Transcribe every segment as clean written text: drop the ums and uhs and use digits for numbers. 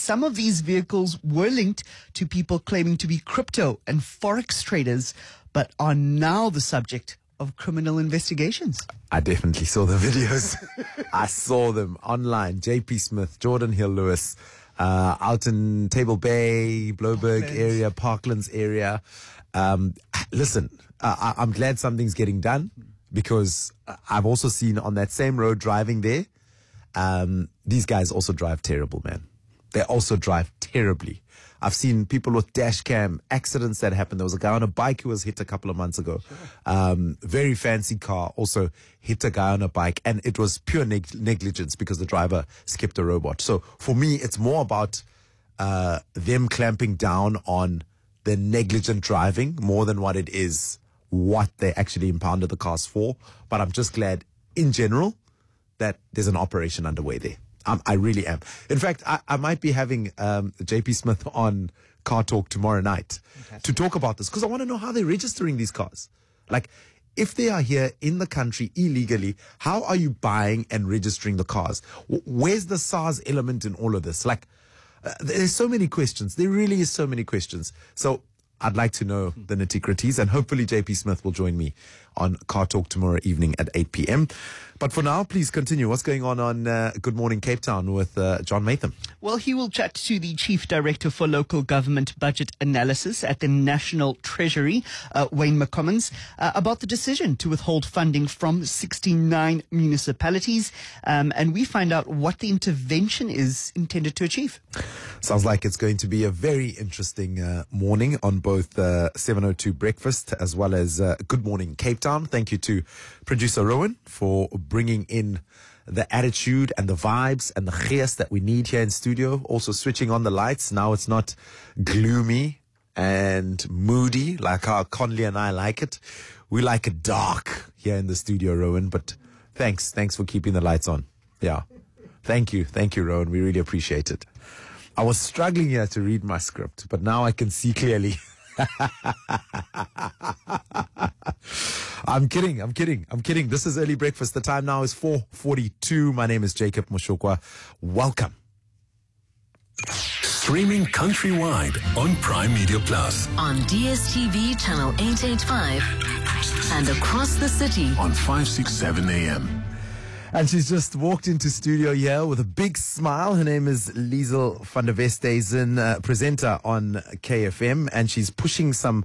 some of these vehicles were linked to people claiming to be crypto and forex traders, but are now the subject of criminal investigations. I definitely saw the videos. I saw them online. JP Smith, Jordan Hill Lewis, out in Table Bay, Bloberg area, Parklands area. Listen, I'm glad something's getting done, because I've also seen on that same road driving there, these guys also drive terrible, man. They also drive terribly. I've seen people with dash cam accidents that happened. There was a guy on a bike who was hit a couple of months ago. Very fancy car also hit a guy on a bike, and it was pure negligence because the driver skipped a robot. So for me, it's more about them clamping down on the negligent driving more than what it is what they actually impounded the cars for. But I'm just glad in general that there's an operation underway there. I really am. In fact, I might be having JP Smith on Car Talk tomorrow night to talk about this, because I want to know how they're registering these cars. Like, if they are here in the country illegally, how are you buying and registering the cars? Where's the SARS element in all of this? Like, there's so many questions. There really is so many questions. So I'd like to know the nitty-gritties, and hopefully JP Smith will join me on Car Talk tomorrow evening at 8 p.m. But for now, please continue. What's going on Good Morning Cape Town with John Matham? Well, he will chat to the Chief Director for Local Government Budget Analysis at the National Treasury, Wayne McCommons, about the decision to withhold funding from 69 municipalities. And we find out what the intervention is intended to achieve. Sounds like it's going to be a very interesting morning on both 702 Breakfast as well as Good Morning Cape Town. Thank you to producer Rowan for bringing in the attitude and the vibes and the geest that we need here in studio. Also switching on the lights. Now it's not gloomy and moody like how Conley and I like it. We like it dark here in the studio, Rowan. But thanks for keeping the lights on. Yeah. Thank you, Rowan. We really appreciate it. I was struggling here to read my script, but now I can see clearly. I'm kidding. This is Early Breakfast. The time now is 4:42. My name is Jacob Moshokwa. Welcome. Streaming countrywide on Prime Media Plus. On DSTV channel 885 and across the city On 567 AM. And she's just walked into studio here with a big smile. Her name is Liesel van der Westhuizen, presenter on KFM, and she's pushing some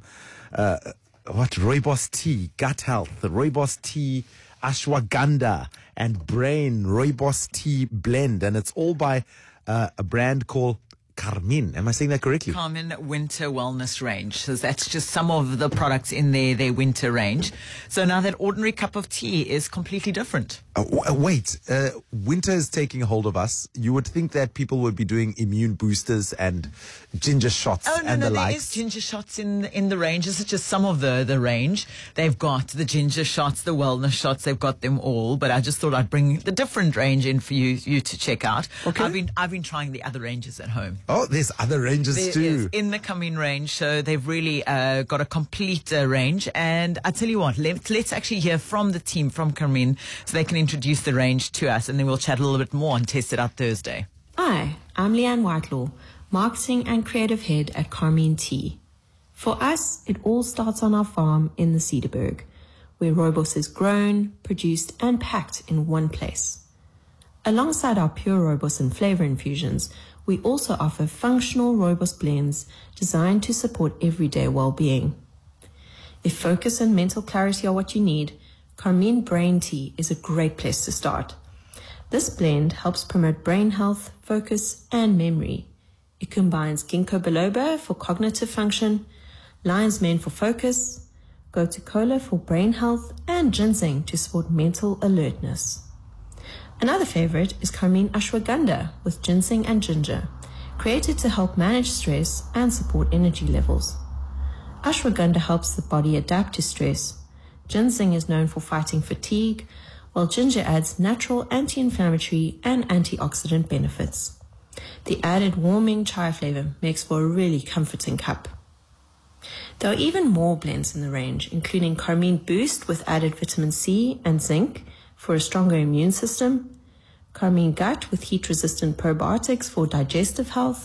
rooibos tea, gut health, the rooibos tea, ashwagandha and brain rooibos tea blend, and it's all by a brand called Carmen. Am I saying that correctly? Carmen Winter Wellness Range. So that's just some of the products in their winter range. So now that ordinary cup of tea is completely different. Wait, winter is taking hold of us. You would think that people would be doing immune boosters and ginger shots and the likes. There is ginger shots in the range. This is just some of the range. They've got the ginger shots, the wellness shots. They've got them all. But I just thought I'd bring the different range in for you to check out. Okay. I've been trying the other ranges at home. Oh, there's other ranges There too. is in the Carmen range. So they've really got a complete range. And I tell you what, let's actually hear from the team from Carmen so they can introduce the range to us, and then we'll chat a little bit more and test it out Thursday. Hi, I'm Leanne Whitelaw, Marketing and Creative Head at Carmen Tea. For us, it all starts on our farm in the Cederberg, where rooibos is grown, produced and packed in one place. Alongside our pure rooibos and flavor infusions, we also offer functional rooibos blends designed to support everyday well-being. If focus and mental clarity are what you need, Carmen Brain Tea is a great place to start. This blend helps promote brain health, focus, and memory. It combines ginkgo biloba for cognitive function, lion's mane for focus, gotu kola for brain health, and ginseng to support mental alertness. Another favorite is Carmen Ashwagandha with ginseng and ginger, created to help manage stress and support energy levels. Ashwagandha helps the body adapt to stress. Ginseng is known for fighting fatigue, while ginger adds natural anti-inflammatory and antioxidant benefits. The added warming chai flavor makes for a really comforting cup. There are even more blends in the range, including Carmen Boost with added vitamin C and zinc for a stronger immune system, Carmen Gut with heat-resistant probiotics for digestive health,